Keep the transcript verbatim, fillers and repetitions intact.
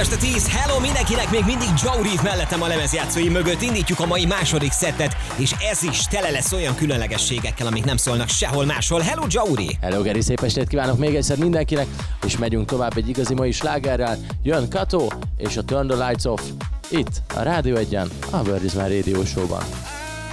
este tíz, hello mindenkinek, még mindig Joe Reed mellettem a lemezjátszói mögött. Indítjuk a mai második szettet, és ez is tele lesz olyan különlegességekkel, amik nem szólnak sehol máshol. Hello, Joe! Hello, Geri, szép estét kívánok még egyszer mindenkinek, és megyünk tovább egy igazi mai slágerrel. Jön Kato és a Turn the Lights Off itt a Rádió Egyen, a Bird is My Radio Show-ban.